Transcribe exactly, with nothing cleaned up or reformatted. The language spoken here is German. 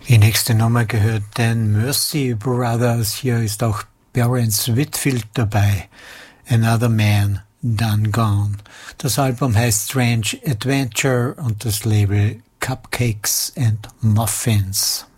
Die nächste Nummer gehört den Mercy Brothers. Hier ist auch Barence Whitfield dabei. Another Man, Done Gone. Das Album heißt Strange Adventure und das Label Cupcakes and Muffins.